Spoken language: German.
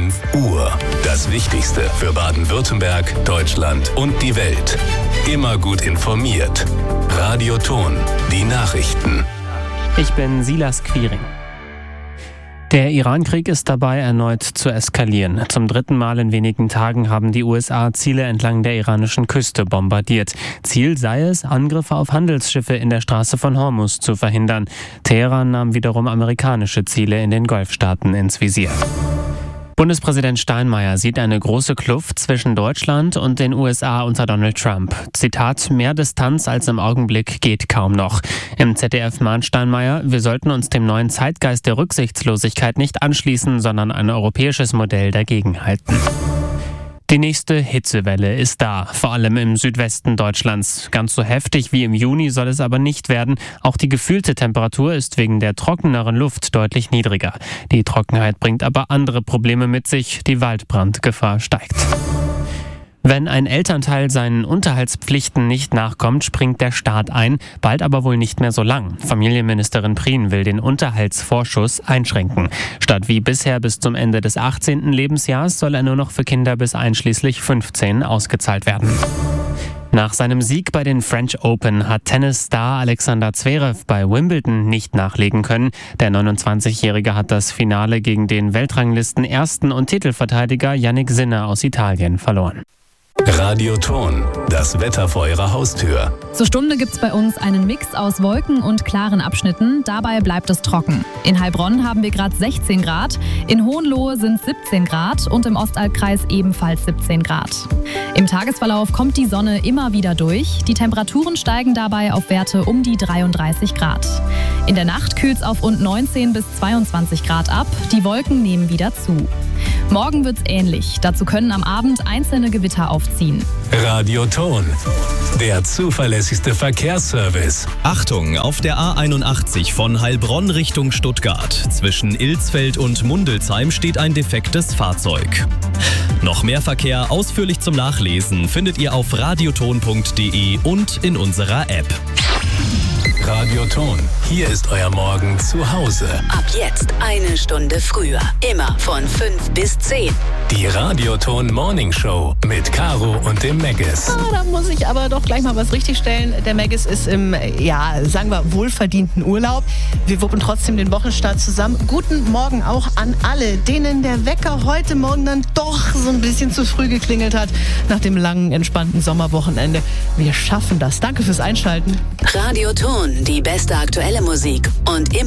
5 Uhr. Das Wichtigste für Baden-Württemberg, Deutschland und die Welt. Immer gut informiert. Radio Ton, die Nachrichten. Ich bin Silas Quiring. Der Iran-Krieg ist dabei, erneut zu eskalieren. Zum 3. Mal in wenigen Tagen haben die USA Ziele entlang der iranischen Küste bombardiert. Ziel sei es, Angriffe auf Handelsschiffe in der Straße von Hormuz zu verhindern. Teheran nahm wiederum amerikanische Ziele in den Golfstaaten ins Visier. Bundespräsident Steinmeier sieht eine große Kluft zwischen Deutschland und den USA unter Donald Trump. Zitat: Mehr Distanz als im Augenblick geht kaum noch. Im ZDF mahnt Steinmeier, wir sollten uns dem neuen Zeitgeist der Rücksichtslosigkeit nicht anschließen, sondern ein europäisches Modell dagegen halten. Die nächste Hitzewelle ist da, vor allem im Südwesten Deutschlands. Ganz so heftig wie im Juni soll es aber nicht werden. Auch die gefühlte Temperatur ist wegen der trockeneren Luft deutlich niedriger. Die Trockenheit bringt aber andere Probleme mit sich. Die Waldbrandgefahr steigt. Wenn ein Elternteil seinen Unterhaltspflichten nicht nachkommt, springt der Staat ein, bald aber wohl nicht mehr so lang. Familienministerin Prien will den Unterhaltsvorschuss einschränken. Statt wie bisher bis zum Ende des 18. Lebensjahres soll er nur noch für Kinder bis einschließlich 15 ausgezahlt werden. Nach seinem Sieg bei den French Open hat Tennisstar Alexander Zverev bei Wimbledon nicht nachlegen können. Der 29-Jährige hat das Finale gegen den Weltranglisten-Ersten und Titelverteidiger Jannik Sinner aus Italien verloren. Radio Ton, das Wetter vor Ihrer Haustür. Zur Stunde gibt's bei uns einen Mix aus Wolken und klaren Abschnitten. Dabei bleibt es trocken. In Heilbronn haben wir gerade 16 Grad, in Hohenlohe sind 17 Grad und im Ostalbkreis ebenfalls 17 Grad. Im Tagesverlauf kommt die Sonne immer wieder durch. Die Temperaturen steigen dabei auf Werte um die 33 Grad. In der Nacht kühlt's auf rund 19 bis 22 Grad ab. Die Wolken nehmen wieder zu. Morgen wird's ähnlich. Dazu können am Abend einzelne Gewitter aufziehen. Radio Ton, der zuverlässigste Verkehrsservice. Achtung, auf der A81 von Heilbronn Richtung Stuttgart. Zwischen Ilsfeld und Mundelsheim steht ein defektes Fahrzeug. Noch mehr Verkehr ausführlich zum Nachlesen findet ihr auf radioton.de und in unserer App. Radio Ton, hier ist euer Morgen zu Hause. Ab jetzt 1 Stunde früher. Immer von 5 bis 10. Die Radio Ton Morning Show mit Caro und dem Maggis. Da muss ich aber doch gleich mal was richtigstellen. Der Maggis ist im, sagen wir, wohlverdienten Urlaub. Wir wuppen trotzdem den Wochenstart zusammen. Guten Morgen auch an alle, denen der Wecker heute Morgen dann doch so ein bisschen zu früh geklingelt hat. Nach dem langen, entspannten Sommerwochenende. Wir schaffen das. Danke fürs Einschalten. Radio Ton, die beste aktuelle Musik und immer